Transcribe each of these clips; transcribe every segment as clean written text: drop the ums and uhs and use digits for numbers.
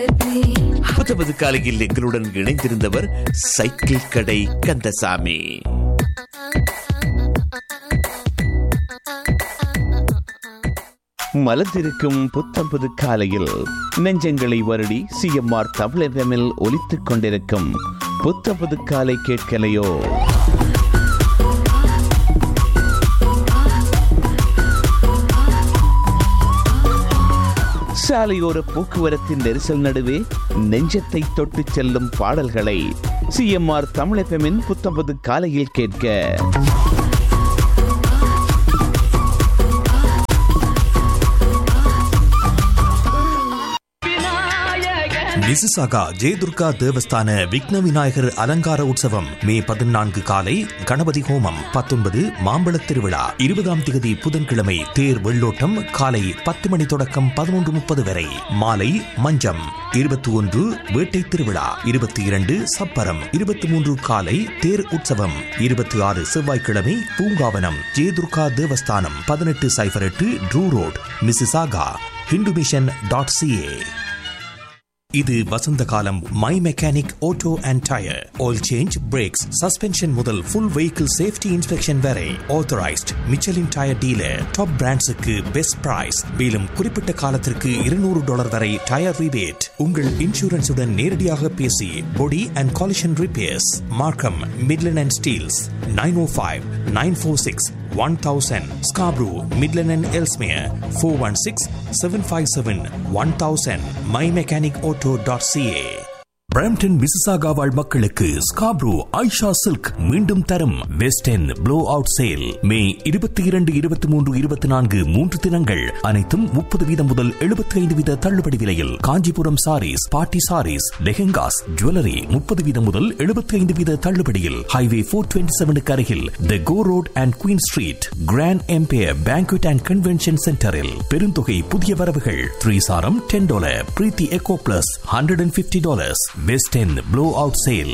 புத்தமது காலையில் எங்களுடன் இணைந்திருந்தவர் சைக்கிள் கடை கந்தசாமி. மலர்ந்திருக்கும் புத்தம்புது காலையில் நெஞ்சங்களை வருடி சிஎம்ஆர் தமிழ் எஃப்எம்மில் ஒலித்துக் கொண்டிருக்கும் புத்தம்புது காலை கேட்கலையோ? சாலையோர போக்குவரத்தின் நெரிசல் நடுவே நெஞ்சத்தை தொட்டு செல்லும் பாடல்களை சிஎம்ஆர் தமிழ் எஃப்எம்மின் புத்தம்புது காலையில் கேட்க மிசிசாகா ஜெயதுர்கா தேவஸ்தான விக்ன விநாயகர் அலங்கார உற்சவம் மே 14 காலை கணபதி ஹோமம், 19 மாம்பழத் திருவிழா, 20ஆம் திகதி புதன்கிழமை தேர் வெள்ளோட்டம் காலை 10 மணி தொடக்கம் 11:30 வரை, மாலை மஞ்சம், 21 வேட்டை திருவிழா, 22 சப்பரம், 23 காலை தேர் உற்சவம், 26 செவ்வாய்க்கிழமை பூங்காவனம் ஜெயதுர்கா தேவஸ்தானம், 1808 ட்ரூ ரோட், மிசிசாகா. hindumission.ca. இது வசந்த காலம். My mechanic auto and tyre oil change, breaks, suspension முதல் ஃபுல் வெஹிக்கிள் சேஃப்டி இன்ஸ்பெக்ஷன் வரை authorised Michelin tyre dealer. Top பிராண்ட்ஸுக்கு best price. மேலும் குறிப்பிட்ட காலத்திற்கு $200 வரை டயர் ரிபேட். உங்கள் இன்சூரன்ஸுடன் நேரடியாக பேசி பொடி அண்ட் காலிஷன் ரிப்பேர்ஸ். மார்க்கம், Midland and Steeles. 905-946-1000. Scarborough, Midland and Ellesmere. 416-757-1000. mymechanicauto.ca. Brampton Mississauga வாழ் மக்களுக்கு ஸ்காப்ரோ ஐஷா சில்க் மீண்டும் தரும் west end flow out sale. மே 22, 23, 24 3 தினங்கள் அனைத்தும் 30% முதல் 75% தள்ளுபடி விலையில். காஞ்சிபுரம் சாரீஸ், பார்ட்டி சாரீஸ், லெஹெங்காஸ், ஜுவல்லரி 30% முதல் 75% தள்ளுபடியில். ஹைவே 427 அருகில் தி கோ road and queen street grand empire banquet and convention சென்டரில். பெருந்தொகை புதிய வரவுகள். 3 சாரம் $10, பிரீத்தி echo plus $150. Best in blowout sale.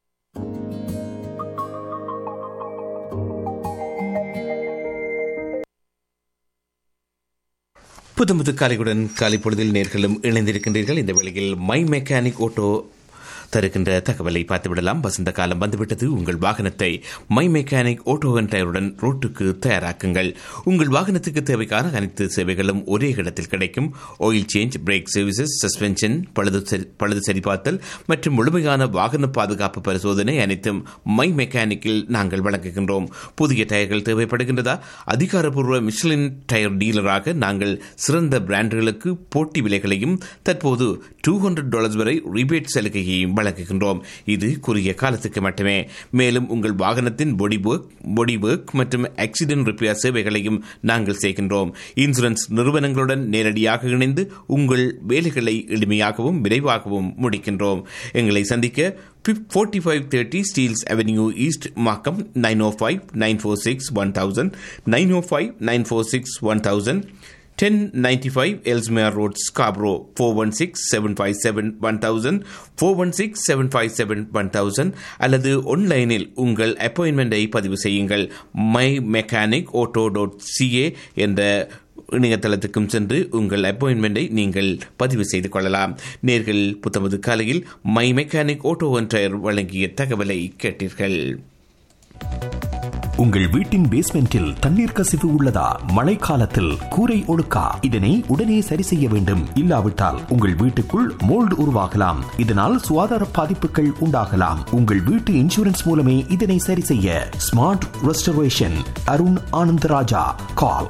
புதுமுது காலையுடன் காலை பொழுதில் நேர்களும் இணைந்திருக்கின்றீர்கள். இந்த வேளையில் மை மெக்கானிக் ஆட்டோ தருகின்ற தகவலை பார்த்துவிடலாம். வசந்த காலம் வந்துவிட்டது. உங்கள் வாகனத்தை மை மெக்கானிக் ஆட்டோ அண்ட் டயருடன் ரோட்டுக்கு தயாராக்குங்கள். உங்கள் வாகனத்துக்கு தேவையான அனைத்து சேவைகளும் ஒரே இடத்தில் கிடைக்கும். Oil change, break services, suspension, பழுது சரிபார்த்தல் மற்றும் முழுமையான வாகன பாதுகாப்பு பரிசோதனை அனைத்தும் மை மெக்கானிக்கில் நாங்கள் வழங்குகின்றோம். புதிய டயர்கள் தேவைப்படுகின்றதா? அதிகாரப்பூர்வ மிஷ்லின் டயர் டீலராக நாங்கள் சிறந்த பிராண்டுகளுக்கு போட்டி விலைகளையும் தற்போது $200 வரை ரிபேட் சலுகையையும் வழங்குகின்றோம். இது குறுகிய காலத்துக்கு மட்டுமே. மேலும் உங்கள் வாகனத்தின் பாடி ஒர்க் மற்றும் ஆக்சிடென்ட் ரிப்பேர் சேவைகளையும் நாங்கள் செய்கின்றோம். இன்சூரன்ஸ் நிறுவனங்களுடன் நேரடியாக இணைந்து உங்கள் வேலைகளை எளிமையாகவும் விரைவாகவும் முடிக்கின்றோம். எங்களை சந்திக்க 4530 ஸ்டீல்ஸ் அவென்யூ ஈஸ்ட், மார்க்கம். 905-946-1000, 905-946-1000, 1095 Ellesmere Road, Scarborough. 416-757-1000, 416-757-1000 அல்லது ஆன்லைனில் உங்கள் அப்பாயின்மெண்டை பதிவு செய்யுங்கள். mymechanicauto.ca என்ற இணையதளத்துக்கும் சென்று உங்கள் அப்பாயின்மெண்டை நீங்கள் பதிவு செய்து கொள்ளலாம். நேர்கள் புத்தமது காலையில் my mechanic auto and tyre வழங்கிய தகவலை கேட்டீர்கள். உங்கள் வீட்டின் பேஸ்மெண்டில் தண்ணீர் கசிவு உள்ளதா? மழைக்காலத்தில் கூரை ஒழுக்கா? இதனை உடனே சரி செய்ய வேண்டும். இல்லாவிட்டால் உங்கள் வீட்டுக்குள் மோல்டு உருவாகலாம். இதனால் சுகாதார பாதிப்புகள் உண்டாகலாம். உங்கள் வீட்டு இன்சூரன்ஸ் மூலமே இதனை சரி செய்ய. Smart restoration, Arun Anandaraja. கால்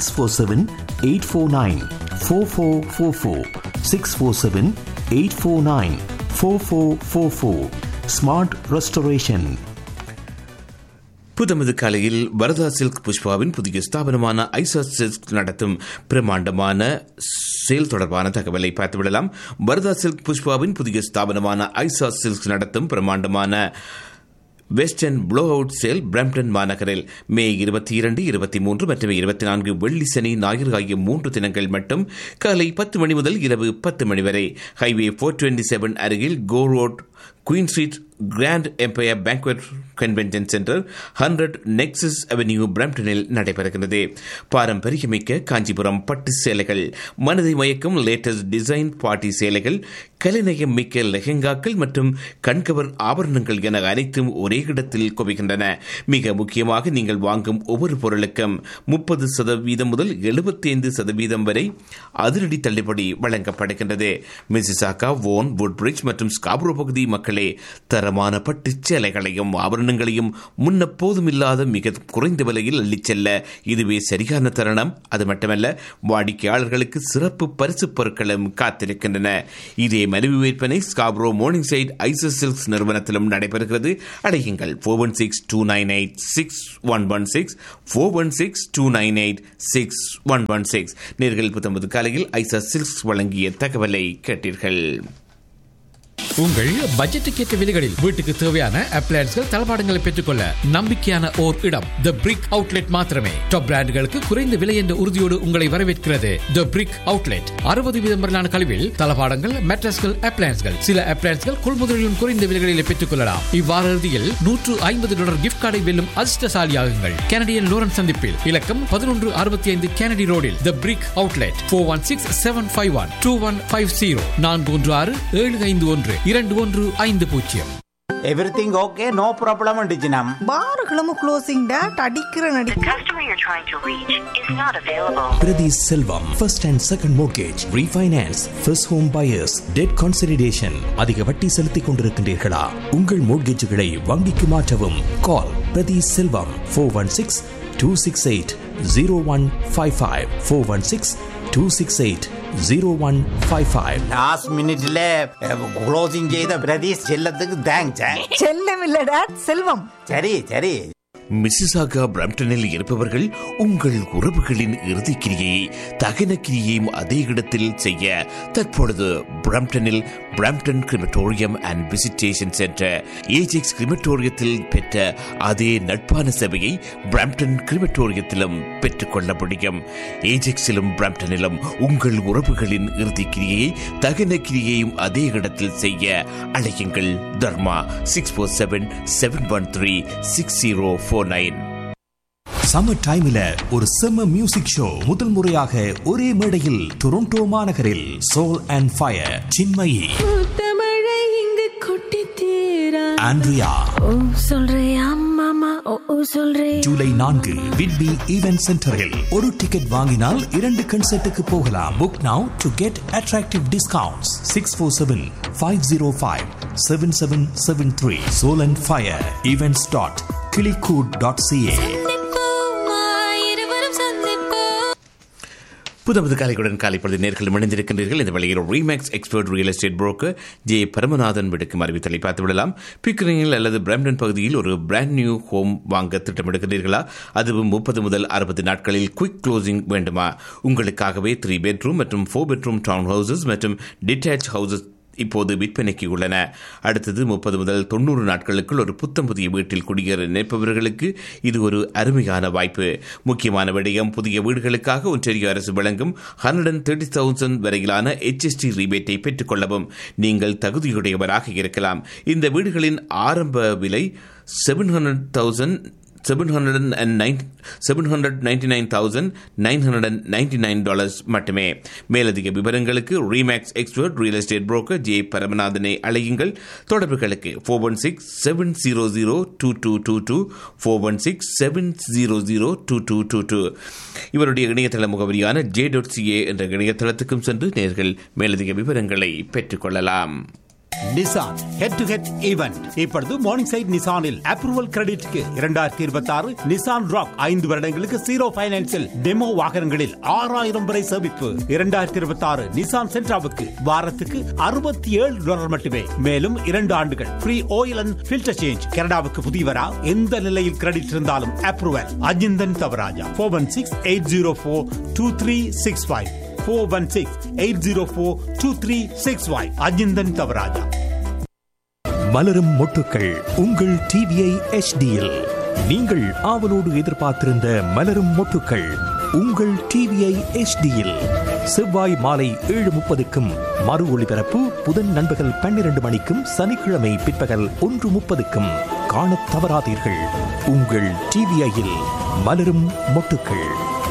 647-849-4444, 647-849-4444. Smart restoration. புதமது காலையில் வரதா சில்க் புஷ்பாவின் புதிய ஸ்தாபனமான ஐசா சில்க் நடத்தும் பிரம்மாண்டமான சேல் தொடர்பான தகவலை பார்த்துவிடலாம். வரதா சில்க் புஷ்பாவின் புதிய ஸ்தாபனமான ஐசா சில்க் நடத்தும் பிரம்மாண்டமான western flow out sale Brampton மாநகரில் மே 22, 23 மற்றும் 24 வெள்ளி, சனி, ஞாயிறு ஆகிய 3 தினங்கள் மட்டும் காலை 10 மணி முதல் இரவு 10 மணி வரை ஹைவே 427 அருகில் கோ road, queen street grand Empire banquet convention centre 100 nexus avenue பிரம்டனில் நடைபெறுகிறது. பாரம்பரியமிக்க காஞ்சிபுரம் பட்டு சேலைகள், மனதை மயக்கும் லேட்டஸ்ட் டிசைன் பார்ட்டி சேலைகள், கலைநயம் மிக்க லெஹெங்காக்கள் மற்றும் கண்கவர் ஆபரணங்கள் என அனைத்தும் ஒரே இடத்தில் குவிக்கின்றன. மிக முக்கியமாக நீங்கள் வாங்கும் ஒவ்வொரு பொருளுக்கும் 30% முதல் 75% வரை அதிரடி தள்ளுபடி வழங்கப்படுகின்றது. மிசிசாகா, வோன், வுட்பிரிட்ஜ் மற்றும் ஸ்காப்ரோ பகுதி மக்களே, தரமான பட்டு சேலைகளையும் ஆபரணங்களையும் முன்னெப்போதும் இல்லாத மிக குறைந்த விலையில் அள்ளிச் செல்ல இதுவே சரியான தருணம். அது மட்டுமல்ல, வாடிக்கையாளர்களுக்கு சிறப்பு பரிசு பொருட்களும் காத்திருக்கின்றன. இதே மலிவு விற்பனை ஸ்காப்ரோ மார்னிங் சைட் ஐசஸ் சில்க்ஸ் நிறுவனத்திலும் நடைபெறுகிறது. அடையுங்கள் 416-298-6116 416-298-6116. நேர்கள் 19 காலையில் ஐசஸ் சில்க்ஸ் வழங்கிய தகவலை கேட்டீர்கள். உங்கள் பட்ஜெட்டுக்கு ஏற்ற விலைகளில் வீட்டுக்கு தேவையான அப்ளையன்ஸ்கள் தளபாடங்களை பெற்றுக்கொள்ள நம்பிக்கையான ஓர் இடம் தி பிரிக் அவுட்லெட் மாத்திரமே. டாப் பிராண்டுகளுக்கு குறைந்த விலை என்ற உறுதியோடு உங்களை வரவேற்கிறது தி பிரிக் அவுட்லெட். 60% வரையிலான கழிவில் தளபாடங்கள், மேட்ரஸ்கள், அப்ளையன்ஸ்கள், சில அப்ளையன்ஸ்கள் கொள்முதலிலும் குறைந்த விலைகளில் பெற்றுக் கொள்ளலாம். இவ்வார இறுதியில் $150 கிஃப்ட் கார்டை வெல்லும் அதிர்ஷ்டசாலியாகுங்கள். கனடியன் லோரன்ஸ் சந்திப்பில் இலக்கம் 1165 கெனடி ரோடில் தி பிரிக் outlet. 416-751-2150 416-751-2150. Everything okay, no problem undiginam. பார்களும் closing date அடிக்கிற நடி. The customer you're trying to reach is not available. Priti Selvam, first and second mortgage, refinance, first home buyers, debt consolidation. அதிக வட்டி செலுத்திக் கொண்டிருக்கின்றீர்களா? உங்கள் மோட்கேஜ்களை வங்கிக்கு மாற்றவும். Call Priti Selvam 416-268-0155 416-268-0155. Last minute closing செய்த பிரதீஷ் செல்லத்துக்கு தேங்க்ஸ். செல்லம் இல்ல டேட், செல்வம். சரி சரி. மிசிசாகா பிரம்டனில் இருப்பவர்கள் உங்கள் உறவுகளின் இறுதிக்கிரியை தகன கிரியையும் அதே இடத்தில் செய்ய தற்பொழுது பிரம்டனில் Brampton crematorium and visitation centre Ajax கிரிமட்டோரியத்தில் பெற்ற அதே நட்பான சேவையை பிரம்டன் கிரிமட்டோரியத்திலும் பெற்றுக்கொள்ள முடியும். ஏஜெக்ஸிலும் பிரம்டனிலும் உங்கள் உறவுகளின் இறுதிக்கிரியை தகன கிரியையும் அதே இடத்தில் செய்ய அழையுங்கள். தர்மா 647-713-6049. சம்மர் டைம்ல ஒரு செம்ம மியூசிக் ஷோ முதல் முறையாக ஒரே மேடையில் டொரண்டோ மாநகரில் சோல் அண்ட் ஃபயர் சின்மயி, தமிழை இங்கு கொட்டி தீரா ஆண்ட்ரியா, ஓ சொல்றியா மாமா, ஓ சொல்றே. ஜூலை 4 விட்பி ஈவென்ட் சென்டரில் ஒரு டிக்கெட் வாங்கினால் 2 கன்சர்ட்டுக்கு போகலாம். Book now to get attractive discounts. 647-505-7773. Soul and fire events.kilikud.ca. புதமது காலைகளுடன் காலைப்பொழுது நேர்கள் இணைந்திருக்கின்றீர்கள். இந்த வழியில் remakes expert real estate broker J Paramanathan விடுக்கும் அறிவித்தலை பார்த்துவிடலாம். பிக்கரிங்கில் அல்லது பிரம்டன் பகுதியில் ஒரு பிராண்ட் நியூ ஹோம் வாங்க திட்டமிடுகிறீர்களா? அதுவும் 30 முதல் 60 நாட்களில் குயிக் க்ளோசிங் வேண்டுமா? உங்களுக்காகவே 3 பெட்ரூம் மற்றும் 4 பெட்ரூம் டவுன் ஹவுசஸ் மற்றும் டிட்டாச் ஹவுசஸ் இப்போது விற்பனைக்கு உள்ளன. அடுத்தது 30 முதல் 90 நாட்களுக்குள் ஒரு புத்தம் புதிய வீட்டில் குடியேற நினைப்பவர்களுக்கு இது ஒரு அருமையான வாய்ப்பு. முக்கியமான விடயம், புதிய வீடுகளுக்காக ஒன்டாரியோ அரசு வழங்கும் $130,000 வரையிலான HST ரீபேட்டை பெற்றுக் கொள்ளவும் நீங்கள் தகுதியுடையவராக இருக்கலாம். இந்த வீடுகளின் ஆரம்ப விலை $799,999 மட்டுமே. மேலதிக விவரங்களுக்கு remakes expert real estate broker J பரமநாதனை அழையுங்கள். தொடர்புகளுக்கு 416-700-2222 416-700-2222. இவருடைய இணையதள முகவரியான j.ca என்ற இணையதளத்துக்கும் சென்று நேர்கள் மேலதிக விவரங்களை பெற்றுக் கொள்ளலாம். Nissan head to head event இப்பொழுது morning side நிசானில் approval கிரெடிட்க்கு 2026 Nissan rock 5 வருடங்களுக்கு 0 ஃபைனான்ஸில் டெமோ வாகனங்களில் 6000 வரை சேமிப்பு. 2026 நிசான் சென்ட்ராவுக்கு வாரத்துக்கு $67 மட்டுமே. மேலும் 2 ஆண்டுகள் free oil and filter change. கனடாவுக்கு புதியவரா? எந்த நிலையில் கிரெடிட் இருந்தாலும் அப்ரூவல். அஜிந்தன் தவராஜா 416-804-2365 416-804-2365 அஜிந்தன் தவராஜா. மலரும் மொட்டுக்கள் உங்கள் டிவிஐ HDயில் நீங்கள் ஆவலோடு எதிர்பார்த்திருந்த மலரும் மொட்டுக்கள் உங்கள் டிவிஐ HDயில் செவ்வாய் மாலை 7:30க்கும் மறு ஒளிபரப்பு புதன் நண்பகல் 12 மணிக்கும் சனிக்கிழமை பிற்பகல் 1:30க்கும் காணத் தவறாதீர்கள். உங்கள் டிவிஐயில் மலரும் மொட்டுக்கள்.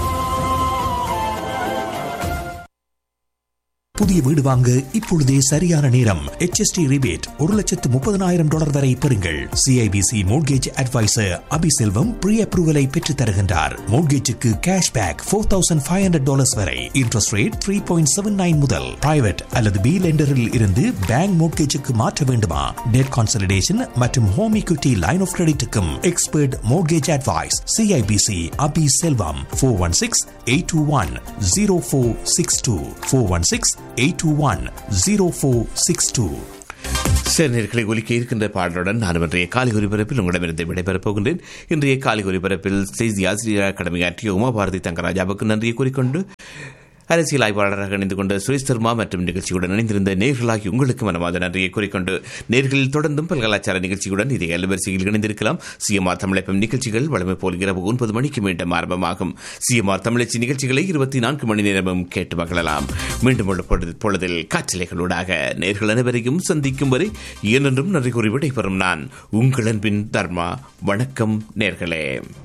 புதிய வீடு வாங்க இப்பொழுதே சரியான நேரம். HST ரிபேட் $130,000 வரை பெறுங்கள். CIBC mortgage advisor Abiselvam pre அப்ரூவலை பெற்று தருகின்றார். மோட்கேஜுக்கு கேஷ்பேக் $4,500 வரை. இன்ட்ரெஸ்ட் ரேட் 3.79 முதல். பிரைவேட் அல்லது பி லெண்டரில் இருந்து பேங்க் மோட்கேஜுக்கு மாற்ற வேண்டுமா? டெட் கான்சல்டேஷன் மற்றும் home equity line of கிரெடிட்டுக்கும் expert mortgage advice. CIBC Abiselvam 416-821-0462 416-821-0462. நேயர்களை ஒலிக்க இருக்கின்ற பாடலுடன் நான் இன்றைய காலை ஒலிபரப்பில் உங்களிடமிருந்து விடைபெறப் போகின்றேன். இன்றைய காலை ஒலிபரப்பில் செய்தி ஆசிரியராக கடமையாற்றிய உமாபாரதி தங்கராஜாவுக்கு நன்றியை கூறிக்கொண்டு அரசியல் ஆய்வாளராக இணைந்து கொண்ட சுரேஷ் சர்மா மற்றும் நிகழ்ச்சியுடன் இணைந்திருந்த நேர்களாகி உங்களுக்கு மனமாத நன்றியை கூறிக்கொண்டு நேர்களில் தொடர்ந்தும் பல்கலாச்சார நிகழ்ச்சியுடன் இதே அலுவரிசையில் இணைந்திருக்கலாம். CMR தமிழகம் நிகழ்ச்சிகள் வழமை போல் இரவு 9 மணிக்கு மீண்டும் ஆரம்பமாகும். CMR தமிழச்சி நிகழ்ச்சிகளை 24 மணி நேரமும் கேட்டு மகிழலாம். மீண்டும் பொழுதில் காற்றலைகளூடாக நேர்கள் அனைவரையும் சந்திக்கும் வரை என்றென்றும் நன்றி கூறி விடைபெறும் நான் உங்கள் அன்பின் தர்மா. வணக்கம் நேர்களே.